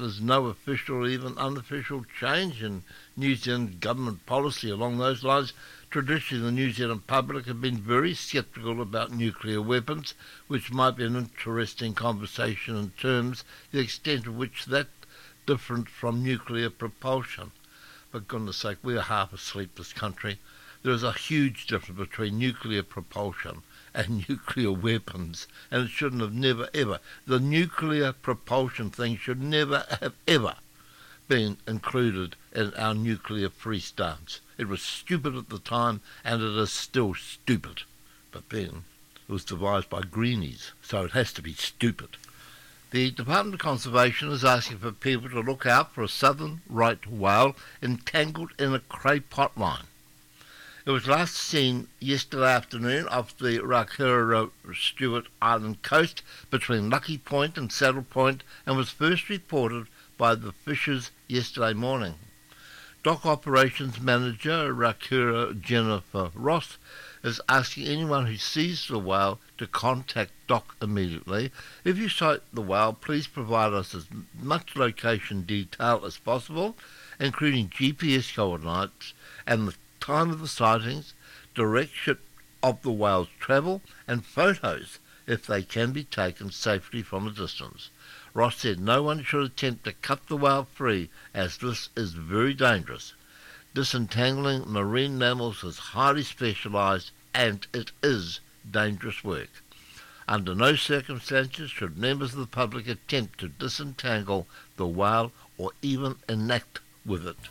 There's no official or even unofficial change in New Zealand government policy along those lines. Traditionally, the New Zealand public have been very sceptical about nuclear weapons, which might be an interesting conversation in terms the extent of which that's different from nuclear propulsion. For goodness sake, we are half asleep, this country. There is a huge difference between nuclear propulsion and nuclear weapons, and it shouldn't have never ever. The nuclear propulsion thing should never have ever been included in our nuclear-free stance. It was stupid at the time, and it is still stupid. But then it was devised by greenies, so it has to be stupid. The Department of Conservation is asking for people to look out for a southern right whale entangled in a craypot line. It was last seen yesterday afternoon off the Rakura Stewart Island coast between Lucky Point and Saddle Point, and was first reported by the fishers yesterday morning. Dock Operations Manager Rakura Jennifer Ross is asking anyone who sees the whale to contact Dock immediately. If you sight the whale, please provide us as much location detail as possible, including GPS coordinates and the time of the sightings, direction of the whale's travel, and photos if they can be taken safely from a distance. Ross said no one should attempt to cut the whale free, as this is very dangerous. Disentangling marine mammals is highly specialised, and it is dangerous work. Under no circumstances should members of the public attempt to disentangle the whale or even enact with it.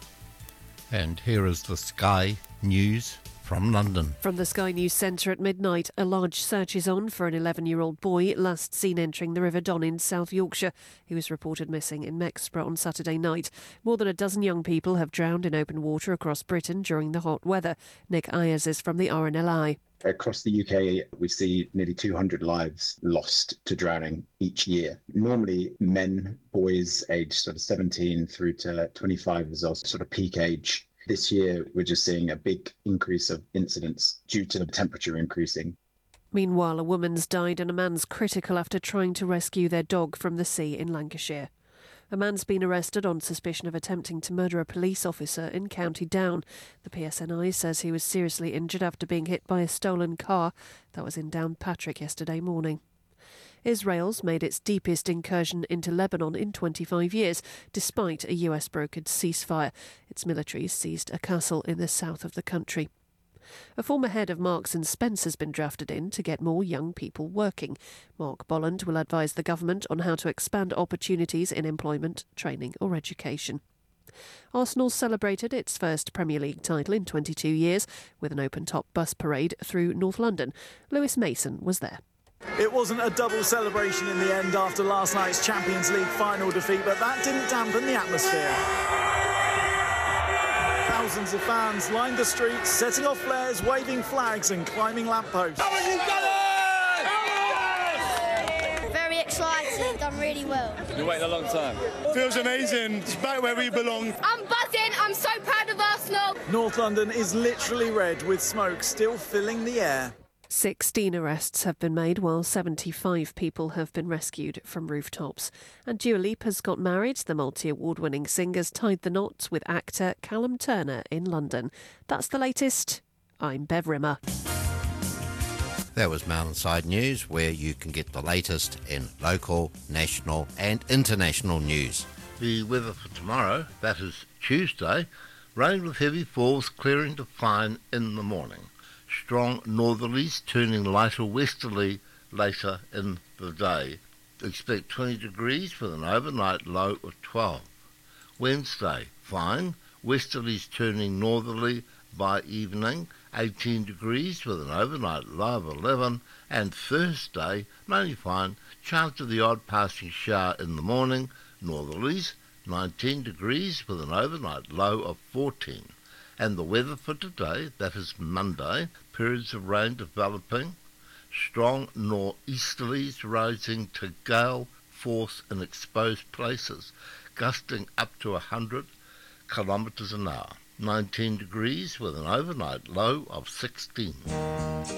And here is the Sky News from London. From the Sky News Centre at midnight, a large search is on for an 11-year-old boy last seen entering the River Don in South Yorkshire. He was reported missing in Mexborough on Saturday night. More than a dozen young people have drowned in open water across Britain during the hot weather. Nick Ayers is from the RNLI. Across the UK, we see nearly 200 lives lost to drowning each year. Normally, men, boys aged sort of 17 through to 25 is also sort of peak age. This year, we're just seeing a big increase of incidents due to the temperature increasing. Meanwhile, a woman's died and a man's critical after trying to rescue their dog from the sea in Lancashire. A man's been arrested on suspicion of attempting to murder a police officer in County Down. The PSNI says he was seriously injured after being hit by a stolen car that was in Downpatrick yesterday morning. Israel's made its deepest incursion into Lebanon in 25 years, despite a US-brokered ceasefire. Its military seized a castle in the south of the country. A former head of Marks and Spencer has been drafted in to get more young people working. Mark Bolland will advise the government on how to expand opportunities in employment, training or education. Arsenal celebrated its first Premier League title in 22 years with an open-top bus parade through North London. Lewis Mason was there. It wasn't a double celebration in the end after last night's Champions League final defeat, but that didn't dampen the atmosphere. Thousands of fans lined the streets, setting off flares, waving flags and climbing lampposts. Very excited, done really well. Been waiting a long time. Feels amazing, it's back where we belong. I'm buzzing, I'm so proud of Arsenal. North London is literally red, with smoke still filling the air. 16 arrests have been made while 75 people have been rescued from rooftops. And Dua Lipa's got married. The multi-award-winning singer's tied the knot with actor Callum Turner in London. That's the latest. I'm Bev Rimmer. That was Mountainside News, where you can get the latest in local, national and international news. The weather for tomorrow, that is Tuesday, rain with heavy falls clearing to fine in the morning. Strong northerlies turning lighter westerly later in the day. Expect 20 degrees with an overnight low of 12. Wednesday, fine. Westerlies turning northerly by evening. 18 degrees with an overnight low of 11. And Thursday, mainly fine. Chance of the odd passing shower in the morning. Northerlies, 19 degrees with an overnight low of 14. And the weather for today, that is Monday, periods of rain developing, strong nor'easterlies rising to gale force in exposed places, gusting up to 100 kilometres an hour. 19 degrees with an overnight low of 16.